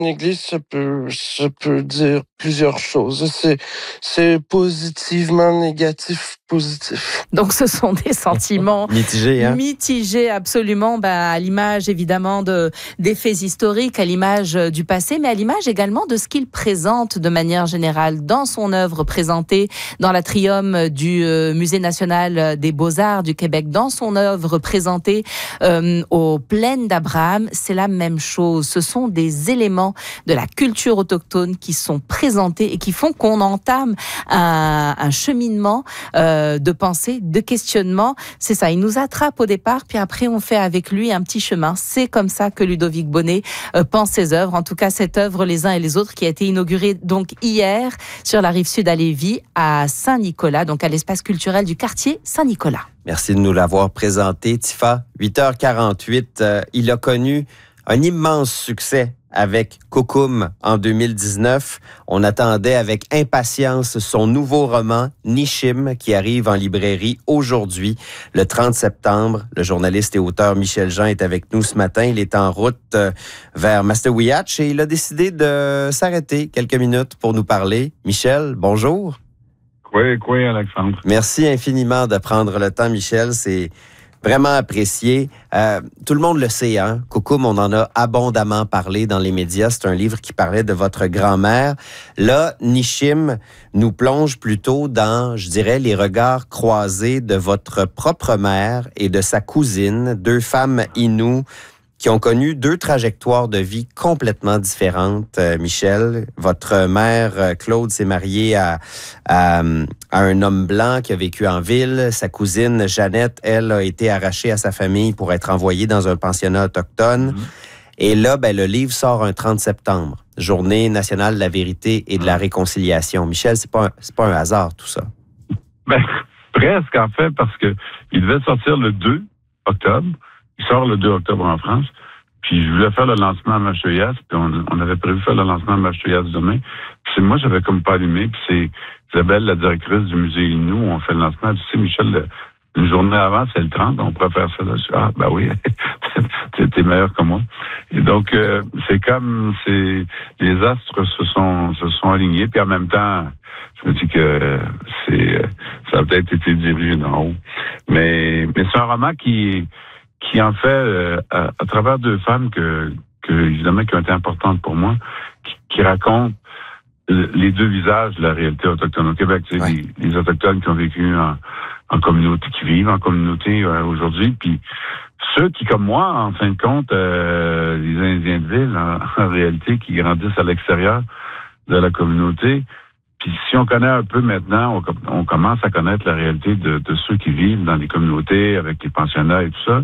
Église, ça peut dire plusieurs choses. C'est positivement négatif, positif. Donc, ce sont des sentiments mitigés, hein? Mitigés, absolument, à l'image évidemment des faits historiques, à l'image du passé, mais à l'image également de ce qu'il présente de manière générale dans son œuvre présentée dans l'atrium du Musée national des Beaux-Arts du Québec, dans son œuvre présentée aux Plaines d'Abraham. C'est la même chose. Ce sont des éléments de la culture autochtone qui sont présentés et qui font qu'on entame un cheminement de pensée, de questionnement. C'est ça, il nous attrape au départ, puis après on fait avec lui un petit chemin. C'est comme ça que Ludovic Bonnet pense ses œuvres. En tout cas, cette œuvre Les uns et les autres qui a été inaugurée donc hier sur la rive sud à Lévis, à Saint-Nicolas, donc à l'espace culturel du quartier Saint-Nicolas. Merci de nous l'avoir présenté, Tifa. 8h48, il a connu un immense succès avec Coucoum en 2019. On attendait avec impatience son nouveau roman, Nishim, qui arrive en librairie aujourd'hui, le 30 septembre. Le journaliste et auteur Michel Jean est avec nous ce matin. Il est en route vers Mastaouiatch et il a décidé de s'arrêter quelques minutes pour nous parler. Michel, bonjour. Oui, Alexandre. Merci infiniment de prendre le temps, Michel. C'est vraiment apprécié. Tout le monde le sait, hein? Coucoum, on en a abondamment parlé dans les médias. C'est un livre qui parlait de votre grand-mère. Là, Nishim nous plonge plutôt dans, je dirais, les regards croisés de votre propre mère et de sa cousine, deux femmes inoues qui ont connu deux trajectoires de vie complètement différentes. Michel, votre mère, Claude, s'est mariée à un homme blanc qui a vécu en ville. Sa cousine, Jeannette, elle, a été arrachée à sa famille pour être envoyée dans un pensionnat autochtone. Et là, le livre sort un 30 septembre, Journée nationale de la vérité et de la réconciliation. Michel, c'est pas un hasard, tout ça. Presque, en fait, parce que il devait sortir le 2 octobre. Il sort le 2 octobre en France. Puis je voulais faire le lancement à Mastaouiatch, puis on avait prévu faire le lancement à Mastaouiatch demain. Puis moi, j'avais comme pas allumé. Puis c'est Isabelle, la directrice du musée Innu, on fait le lancement. Tu sais, Michel, une journée avant, c'est le 30, on pourrait faire ça là-dessus. Ah, oui, t'es meilleur que moi. Et donc, c'est comme, les astres se sont alignés. Puis en même temps, je me dis que ça a peut-être été dirigé d'en haut. Mais c'est un roman qui en fait, à travers deux femmes évidemment, qui ont été importantes pour moi, qui racontent les deux visages de la réalité autochtone au Québec. Tu sais, les Autochtones qui ont vécu en communauté, qui vivent en communauté aujourd'hui, puis ceux qui, comme moi, en fin de compte, les Indiens de ville, en réalité, qui grandissent à l'extérieur de la communauté. Puis si on connaît un peu maintenant, on commence à connaître la réalité de ceux qui vivent dans les communautés, avec les pensionnats et tout ça.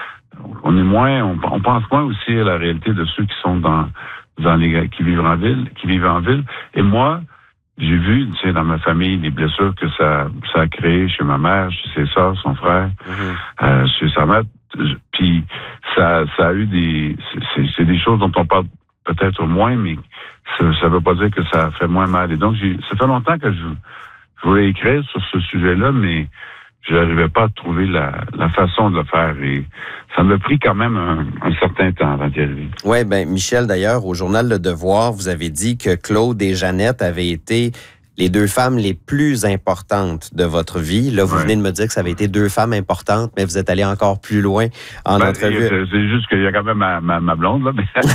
On pense moins aussi à la réalité de ceux qui sont qui vivent en ville. Et moi, j'ai vu, tu sais, dans ma famille, les blessures que ça a créé chez ma mère, chez ses sœurs, son frère, chez sa mère. Puis ça a eu c'est des choses dont on parle peut-être moins, mais ça veut pas dire que ça fait moins mal. Et donc, ça fait longtemps que je voulais écrire sur ce sujet-là, mais je n'arrivais pas à trouver la façon de le faire. Et ça m'a pris quand même un certain temps avant d'y arriver. Oui, Michel, d'ailleurs, au journal Le Devoir, vous avez dit que Claude et Jeannette avaient été les deux femmes les plus importantes de votre vie. Là, vous venez de me dire que ça avait été deux femmes importantes, mais vous êtes allé encore plus loin en entrevue. C'est juste qu'il y a quand même ma blonde, là.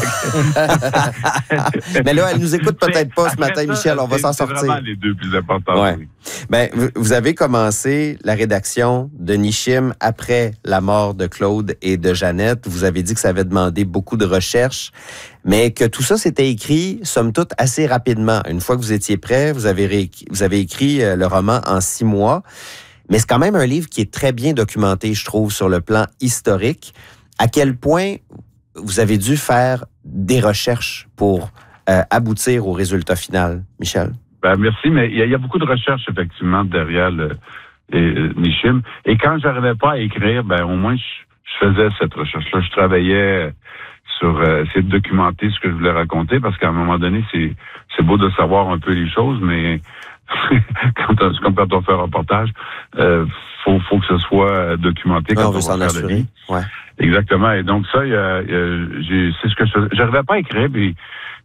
Mais là, elle nous écoute peut-être pas ce matin, Michel. On va s'en sortir. C'est vraiment les deux plus importantes. Ouais. Vous avez commencé la rédaction de Nishim après la mort de Claude et de Jeannette. Vous avez dit que ça avait demandé beaucoup de recherches, mais que tout ça s'était écrit, somme toute, assez rapidement. Une fois que vous étiez prêt, vous avez écrit le roman en 6 mois. Mais c'est quand même un livre qui est très bien documenté, je trouve, sur le plan historique. À quel point vous avez dû faire des recherches pour aboutir au résultat final, Michel? Merci, mais il y a beaucoup de recherches, effectivement, derrière Nishim. Et quand j'arrivais pas à écrire, au moins, je faisais cette recherche-là. Je travaillais sur essayer de documenter ce que je voulais raconter, parce qu'à un moment donné, c'est beau de savoir un peu les choses, mais comme quand on fait un reportage, faut que ce soit documenté quand on veut s'en assurer. Ouais. Exactement. Et donc ça, c'est ce que j'arrivais pas à écrire, puis